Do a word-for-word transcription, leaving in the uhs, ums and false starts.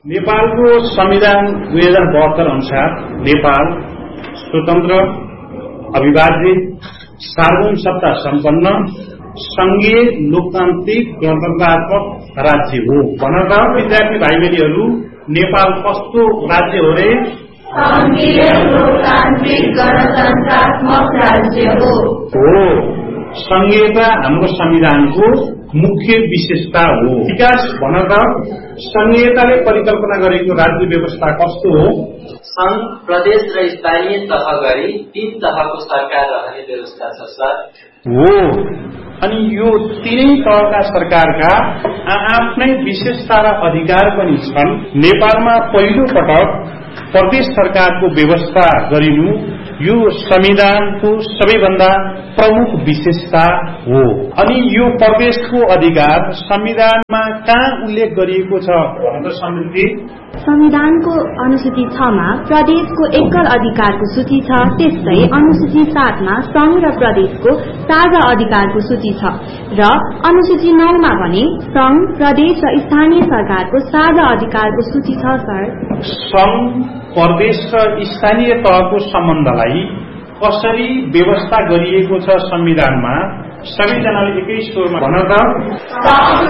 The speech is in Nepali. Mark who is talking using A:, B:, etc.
A: नेपालको संविधान दुई हजार बहत्तर अनुसार नेपाल स्वतन्त्र, अविभाज्य, सार्वभौम सत्ता सम्पन्न, संघीय लोकतान्त्रिक गणतन्त्रात्मक राज्य हो। भन्न त विद्यार्थी भाइ बहिनीहरू, नेपाल कस्तो राज्य हो रे?
B: संघीय लोकतान्त्रिक गणतन्त्रात्मक राज्य हो।
A: हो। संघीयता हाम्रो संविधानको मुख्य विशेषता हो। विकास भन्न त संघीयताले परिकल्पना गरेको राज्य व्यवस्था कस्तो हो?
C: संघ, प्रदेश र स्थानीय तह गरी तीन तहको सरकार रहने व्यवस्था छ सर।
A: हो। अनि यो तीनै तहका सरकारका आफ्नै विशेषता र अधिकार पनि छन्। नेपालमा पहिलो पटक प्रदेश सरकारको व्यवस्था गरिनु यो संविधानको सबैभन्दा प्रमुख विशेषता हो। अनि यो प्रदेशको अधिकार संविधानमा कहाँ उल्लेख गरिएको छ भनेर समृद्धि?
D: संविधानको अनुसूची छ मा प्रदेशको एकल अधिकारको सूची छ। त्यस्तै अनुसूची सात मा संघ र प्रदेशको साझा अधिकारको सूची छ र अनुसूची नौ मा भने संघ, प्रदेश र स्थानीय सरकारको साझा अधिकारको सूची छ सर।
A: संघ, प्रदेश र स्थानीय तहको सम्बन्धलाई कसरी व्यवस्था गरिएको छ संविधानमा? सबैजनाले एकै स्वरमा भन्न त